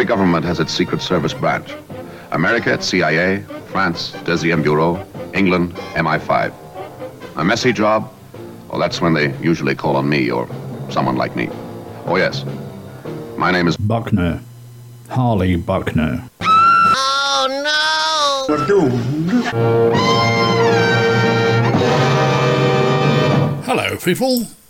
Every government has its Secret Service branch. America, it's CIA, France, Deuxième Bureau, England, MI5. My messy job? Well, that's when they usually call on me or someone like me. Oh, yes. My name is Buckner. Harley Buckner. Oh, no! Hello, people.